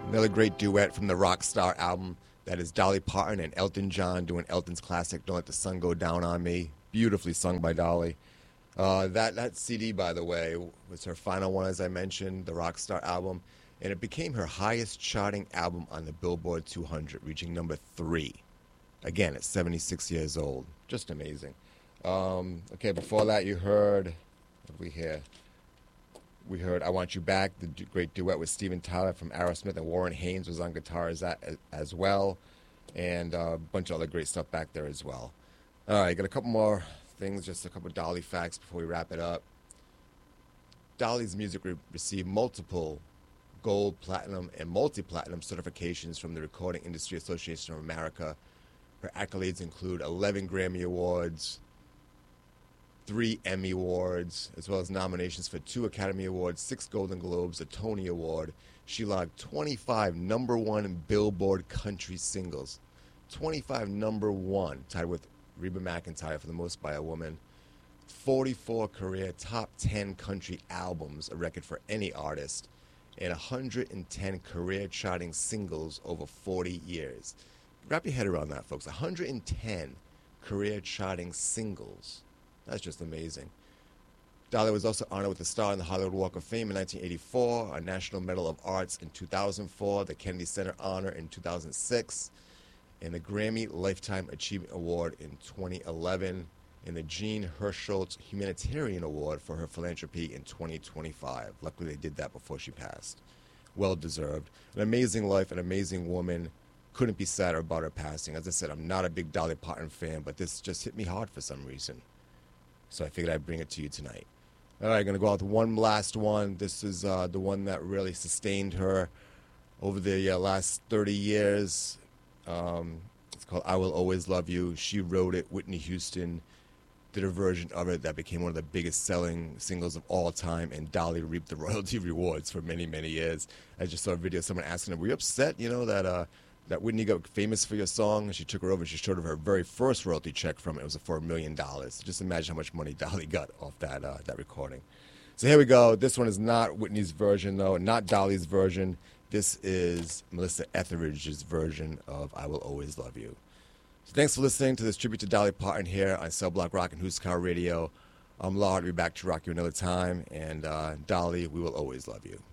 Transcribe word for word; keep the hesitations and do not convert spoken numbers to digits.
Another great duet from the Rockstar album. That is Dolly Parton and Elton John doing Elton's classic, Don't Let the Sun Go Down on Me. Beautifully sung by Dolly. Uh, that, that C D, by the way, was her final one, as I mentioned, the Rockstar album. And it became her highest charting album on the Billboard two hundred, reaching number three. Again, at seventy-six years old. Just amazing. Um, okay, before that, you heard, what did we hear? We heard I Want You Back, the du- great duet with Steven Tyler from Aerosmith, and Warren Haynes was on guitar as, that, as well, and uh, a bunch of other great stuff back there as well. All right, got a couple more things, just a couple of Dolly facts before we wrap it up. Dolly's music re- received multiple gold, platinum, and multi-platinum certifications from the Recording Industry Association of America. Her accolades include eleven Grammy Awards, three Emmy Awards, as well as nominations for two Academy Awards, six Golden Globes, a Tony Award. She logged twenty-five number one Billboard country singles. twenty-five number one, tied with Reba McEntire for the most by a woman. forty-four career top ten country albums, a record for any artist. And one hundred ten career charting singles over forty years. Wrap your head around that, folks. one hundred ten career charting singles. That's just amazing. Dolly was also honored with a star in the Hollywood Walk of Fame in nineteen eighty-four, a National Medal of Arts in two thousand four, the Kennedy Center Honor in two thousand six, and the Grammy Lifetime Achievement Award in twenty eleven, and the Jean Hersholt Humanitarian Award for her philanthropy in twenty twenty-five. Luckily, they did that before she passed. Well deserved. An amazing life, an amazing woman. Couldn't be sadder about her passing. As I said, I'm not a big Dolly Parton fan, but this just hit me hard for some reason. So I figured I'd bring it to you tonight. All right, going to go out with one last one. This is uh, the one that really sustained her over the uh, last thirty years. Um, it's called I Will Always Love You. She wrote it. Whitney Houston did a version of it that became one of the biggest selling singles of all time, and Dolly reaped the royalty rewards for many, many years. I just saw a video of someone asking her, were you upset, you know, that uh, that Whitney got famous for your song? And she took her over and she showed her her very first royalty check from it. It was for a million dollars. Just imagine how much money Dolly got off that uh, that recording. So here we go. This one is not Whitney's version, though, not Dolly's version. This is Melissa Etheridge's version of I Will Always Love You. So thanks for listening to this tribute to Dolly Parton here on Cell Block Rock and Who's Car Radio. I'm Lard. We'll be back to rock you another time. And uh, Dolly, we will always love you.